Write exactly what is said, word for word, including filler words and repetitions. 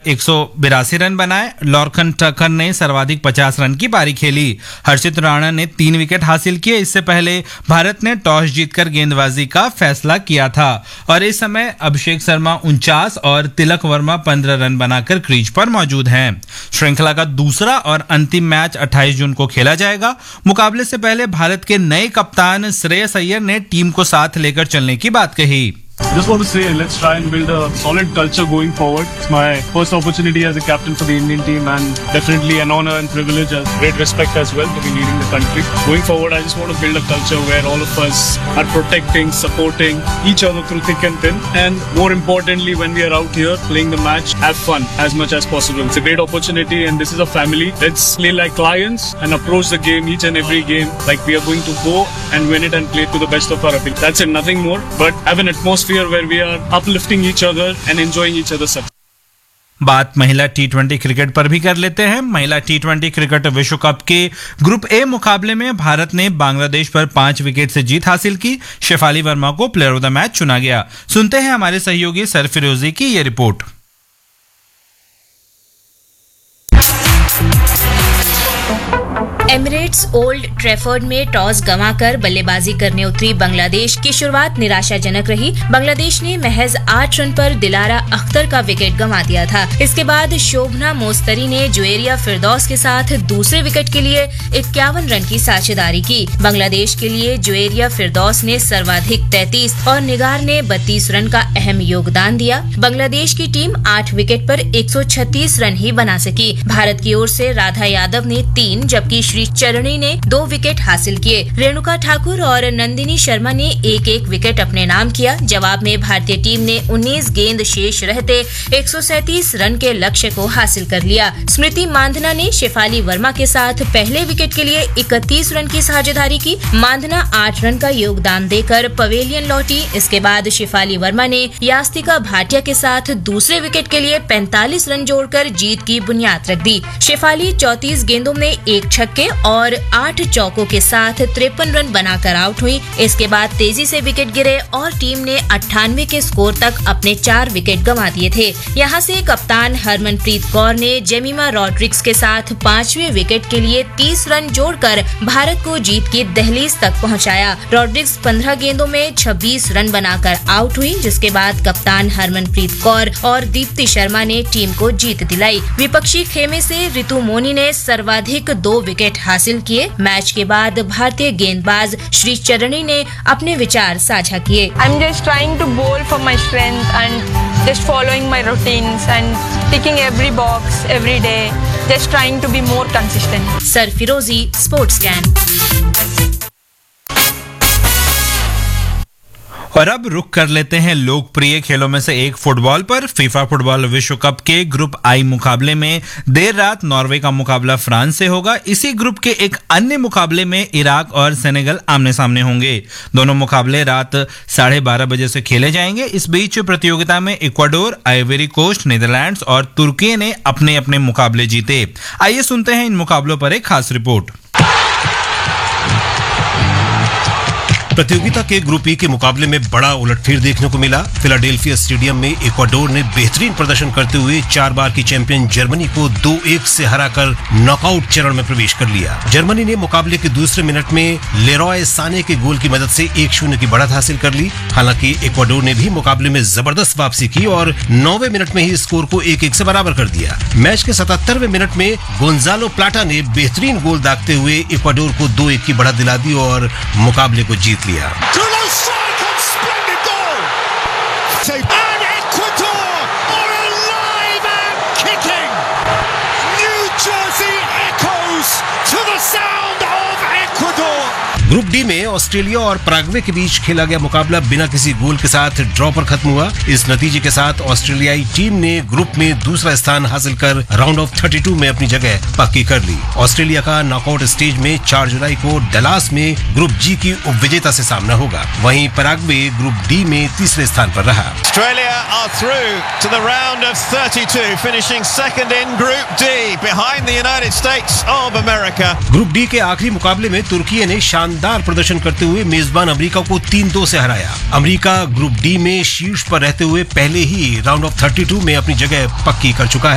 एक सौ बिरासी रन बनाए। लॉर्कन टकर ने सर्वाधिक पचास रन की पारी खेली। हर्षित राणा ने तीन विकेट हासिल किए। इससे पहले भारत ने टॉस जीतकर गेंदबाजी का फैसला किया था और इस समय अभिषेक शर्मा उनचास और तिलक वर्मा पंद्रह रन बनाकर क्रीज पर मौजूद हैं। श्रृंखला का दूसरा और अंतिम मैच अट्ठाईस जून को खेला जाएगा। मुकाबले से पहले भारत के नए कप्तान श्रेयस अय्यर ने टीम को साथ लेकर चलने की बात कही। Just want to say, let's try and build a solid culture going forward. It's my first opportunity as a captain for the Indian team and definitely an honor and privilege and great respect as well to be leading the country. Going forward, I just want to build a culture where all of us are protecting, supporting each other through thick and thin. And more importantly, when we are out here playing the match, have fun as much as possible. It's a great opportunity and this is a family. Let's play like lions and approach the game, each and every game, like we are going to go and win it and play to the best of our ability. That's it, nothing more. But have an atmosphere where we are uplifting each other and enjoying each other's success. बात महिला T twenty cricket पर भी कर लेते हैं। महिला T twenty cricket विश्व cup के ग्रुप ए मुकाबले में भारत ने बांग्लादेश पर पांच विकेट से जीत हासिल की। शेफाली वर्मा को प्लेयर ऑफ द मैच चुना गया। सुनते हैं हमारे सहयोगी सरफिरोजी की ये रिपोर्ट। एमिरेट्स ओल्ड ट्रैफर्ड में टॉस गंवाकर बल्लेबाजी करने उतरी बांग्लादेश की शुरुआत निराशाजनक रही। बांग्लादेश ने महज आठ रन पर दिलारा अख्तर का विकेट गंवा दिया था। इसके बाद शोभना मोस्तरी ने जुएरिया फिरदौस के साथ दूसरे विकेट के लिए इक्यावन रन की साझेदारी की। बांग्लादेश के लिए जुएरिया फिरदौस ने सर्वाधिक तैंतीस और निगार ने बत्तीस रन का अहम योगदान दिया। बांग्लादेश की टीम आठ विकेट पर एक सौ छत्तीस रन ही बना सकी। भारत की ओर से राधा यादव ने तीन जबकि श्री चरणी ने दो विकेट हासिल किए। रेणुका ठाकुर और नंदिनी शर्मा ने एक एक विकेट अपने नाम किया। जवाब में भारतीय टीम ने उन्नीस गेंद शेष रहते एक सौ सैंतीस रन के लक्ष्य को हासिल कर लिया। स्मृति मांधना ने शेफाली वर्मा के साथ पहले विकेट के लिए इकतीस रन की साझेदारी की। मांधना आठ रन का योगदान देकर पवेलियन लौटी। इसके बाद शेफाली वर्मा ने यास्तिका भाटिया के साथ दूसरे विकेट के लिए पैंतालीस रन जोड़कर जीत की बुनियाद रख दी। शेफाली चौंतीस गेंदों में एक छक्के और आठ चौकों के साथ तिरपन रन बनाकर आउट हुई। इसके बाद तेजी से विकेट गिरे और टीम ने अट्ठानवे के स्कोर तक अपने चार विकेट गंवा दिए थे। यहां से कप्तान हरमनप्रीत कौर ने जेमिमा रॉड्रिग्स के साथ पांचवें विकेट के लिए तीस रन जोड़कर भारत को जीत की दहलीज तक पहुंचाया। रॉड्रिग्स पंद्रह गेंदों में छब्बीस रन बनाकर आउट हुई, जिसके बाद कप्तान हरमनप्रीत कौर और दीप्ति शर्मा ने टीम को जीत दिलाई। विपक्षी खेमे से रितु मोनी ने सर्वाधिक दो विकेट हासिल किए। मैच के बाद भारतीय गेंदबाज श्री चरणी ने अपने विचार साझा किए। I'm just trying to bowl for my strength and just following my routines and ticking every box every day, just trying to be more consistent. सरफिरोजी sports can. और अब रुक कर लेते हैं लोकप्रिय खेलों में से एक फुटबॉल पर। फीफा फुटबॉल विश्व कप के ग्रुप आई मुकाबले में देर रात नॉर्वे का मुकाबला फ्रांस से होगा। इसी ग्रुप के एक अन्य मुकाबले में इराक और सेनेगल आमने सामने होंगे। दोनों मुकाबले रात साढ़े बारह बजे से खेले जाएंगे। इस बीच प्रतियोगिता में इक्वाडोर, आइवरी कोस्ट, नीदरलैंड्स और तुर्की ने अपने अपने मुकाबले जीते। आइए सुनते हैं इन मुकाबलों पर एक खास रिपोर्ट। प्रतियोगिता के ग्रुप ई के मुकाबले में बड़ा उलटफेर देखने को मिला। फिलाडेल्फिया स्टेडियम में इक्वाडोर ने बेहतरीन प्रदर्शन करते हुए चार बार की चैंपियन जर्मनी को दो एक से हराकर नॉकआउट चरण में प्रवेश कर लिया। जर्मनी ने मुकाबले के दूसरे मिनट में लेरॉय साने के गोल की मदद से एक शून्य की बढ़त हासिल कर ली। हालांकि इक्वाडोर ने भी मुकाबले में जबरदस्त वापसी की और नौवे मिनट में ही स्कोर को एक एक से बराबर कर दिया। मैच के सतहत्तरवें मिनट में गोंजालो प्लाटा ने बेहतरीन गोल दागते हुए इक्वाडोर को दो एक की बढ़त दिला दी और मुकाबले को जीत लिया। And Ecuador are alive and kicking. New Jersey echoes to the sound of Ecuador. Group D में ऑस्ट्रेलिया और पैराग्वे के बीच खेला गया मुकाबला बिना किसी गोल के साथ ड्रॉ पर खत्म हुआ। इस नतीजे के साथ ऑस्ट्रेलियाई टीम ने ग्रुप में दूसरा स्थान हासिल कर राउंड ऑफ थर्टी टू में अपनी जगह पक्की कर ली। ऑस्ट्रेलिया का नॉकआउट स्टेज में चार जुलाई को डलास में ग्रुप जी की उपविजेता से सामना होगा। वहीं पैराग्वे ग्रुप डी में तीसरे स्थान पर रहा। Australia are through to the round of thirty-two, finishing second in Group D behind the United States of America. Group D के आखिरी मुकाबले में तुर्की ने शानदार प्रदर्शन करते हुए मेजबान अमेरिका को तीन दो से हराया। अमेरिका ग्रुप डी में शीर्ष पर रहते हुए पहले ही राउंड ऑफ थर्टी टू में अपनी जगह पक्की कर चुका है।